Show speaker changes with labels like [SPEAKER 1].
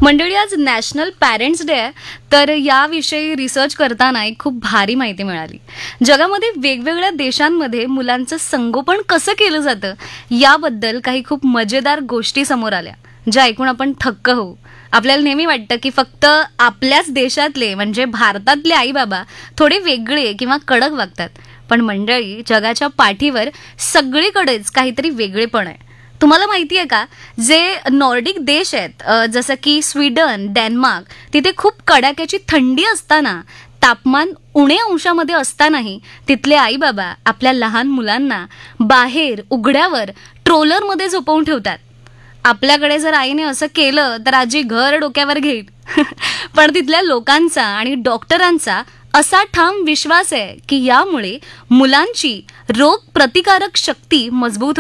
[SPEAKER 1] मंडळी, आज national parents day आहे. तर याविषयी रिसर्च करताना एक खूप भारी माहिती मिळाली. जगामध्ये वेगवेगळ्या देशांमध्ये मुलांचं संगोपन कसं केलं जातं याबद्दल काही खूप मजेदार गोष्टी समोर आल्या, ज्या ऐकून आपण थक्क होऊ. आपल्याला नेहमी वाटतं की फक्त आपल्याच देशातले म्हणजे भारतातले आई बाबा थोडे वेगळे किंवा कडक वागतात. पण मंडळी, जगाच्या पाठीवर सगळीकडेच काहीतरी वेगळेपण आहे. तुम्हाला माहिती आहे का, जे नॉर्डिक देश आहेत जसं की स्वीडन, डेन्मार्क, तिथे खूप कडाक्याची थंडी असताना, तापमान उणे अंशामध्ये असतानाही तिथले आई बाबा आपल्या लहान मुलांना बाहेर उघड्यावर ट्रोलरमध्ये झोपवून ठेवतात. आपल्याकडे जर आईने असं केलं तर आजी घर डोक्यावर घेईल. पण तिथल्या लोकांचा आणि डॉक्टरांचा असा ठाम विश्वास आहे की यामुळे मुलांची रोग प्रतिकारक शक्ती मजबूत